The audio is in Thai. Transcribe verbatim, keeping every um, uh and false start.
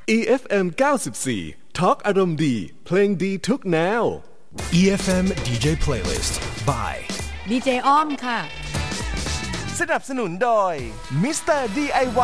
อี เอฟ เอ็ม เก้าสิบสี่ Talk อารมณ์ดีเพลงดีทุกแนวอี เอฟ เอ็ม ดี เจ Playlist by ดี เจ อ้อมค่ะสนับสนุนโดย มิสเตอร์ ดี ไอ วาย